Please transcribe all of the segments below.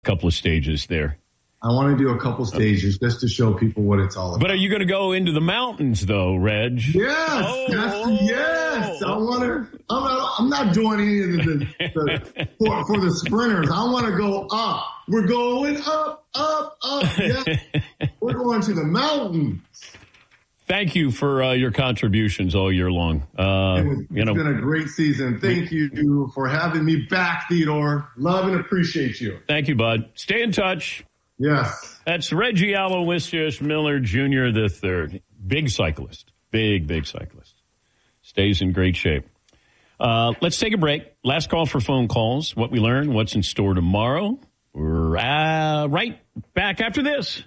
couple of stages there. I want to do a couple stages just to show people what it's all about. But are you going to go into the mountains, though, Reg? Yes, yes. I'm not doing any of for the sprinters. I want to go up. We're going up. Yeah. We're going to the mountains. Thank you for your contributions all year long. It's been a great season. Thank you for having me back, Theodore. Love and appreciate you. Thank you, bud. Stay in touch. Yes. That's Reggie Aloysius Miller Jr. III. Big cyclist. Big cyclist. Stays in great shape. Let's take a break. Last call for phone calls. What we learned, what's in store tomorrow. We're right back after this.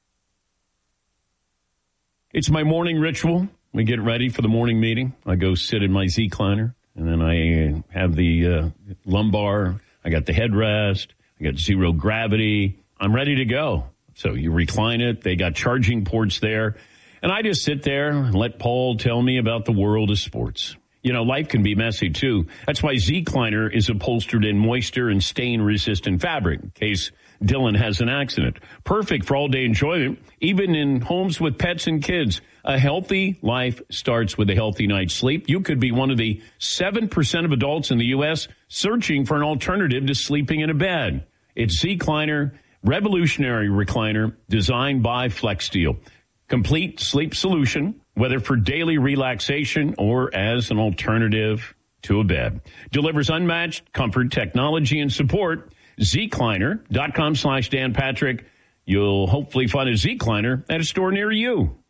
It's my morning ritual. We get ready for the morning meeting. I go sit in my Z-Cliner, and then I have the lumbar. I got the headrest. I got zero gravity. I'm ready to go. So you recline it. They got charging ports there. And I just sit there and let Paul tell me about the world of sports. You know, life can be messy, too. That's why Z-Cliner is upholstered in moisture and stain-resistant fabric in case Dylan has an accident. Perfect for all-day enjoyment, even in homes with pets and kids. A healthy life starts with a healthy night's sleep. You could be one of the 7% of adults in the U.S. searching for an alternative to sleeping in a bed. It's Z-Cliner, revolutionary recliner designed by FlexSteel. Complete sleep solution, whether for daily relaxation or as an alternative to a bed. Delivers unmatched comfort, technology, and support. ZCliner.com/Dan Patrick. You'll hopefully find a Z-Cliner at a store near you.